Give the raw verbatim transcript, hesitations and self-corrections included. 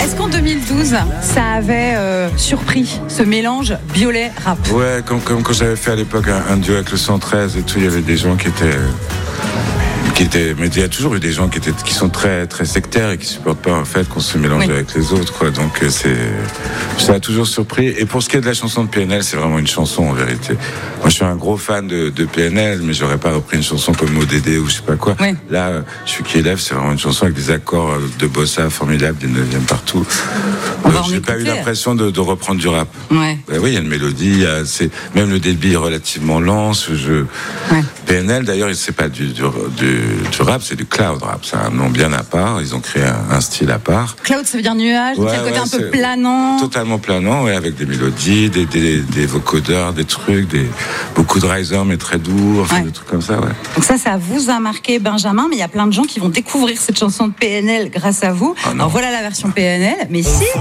Est-ce qu'en deux mille douze, ça avait euh, surpris ce mélange Biolay-rap? Ouais, comme, comme quand j'avais fait à l'époque un, un duo avec le cent treize et tout, il y avait des gens qui étaient... Qui étaient, mais il y a toujours eu des gens qui, étaient, qui sont très, très sectaires et qui supportent pas en fait qu'on se mélange oui. avec les autres, quoi. Donc c'est, ça a toujours surpris. Et pour ce qui est de la chanson de P N L, c'est vraiment une chanson en vérité. Moi, je suis un gros fan de, de P N L, mais j'aurais pas repris une chanson comme O D D ou je sais pas quoi. Oui. Là, je suis qui élève, c'est vraiment une chanson avec des accords de bossa formidables, des neuvièmes partout. Euh, j'ai pas eu l'impression de, de reprendre du rap. Ouais. Ben oui, il y a une mélodie, il y a, c'est, même le débit est relativement lent. Ce jeu. Ouais. P N L, d'ailleurs, c'est pas du, du, du, du rap, c'est du cloud rap. C'est un nom bien à part. Ils ont créé un, un style à part. Cloud, ça veut dire nuage, ouais, c'est le côté ouais, un peu planant. Totalement planant, ouais, avec des mélodies, des, des, des vocodeurs, des trucs, des, beaucoup de riser, mais très doux, enfin, ouais. des trucs comme ça, ouais. Donc ça, ça vous a marqué, Benjamin, mais il y a plein de gens qui vont découvrir cette chanson de P N L grâce à vous. Oh, alors voilà la version P N L, mais si.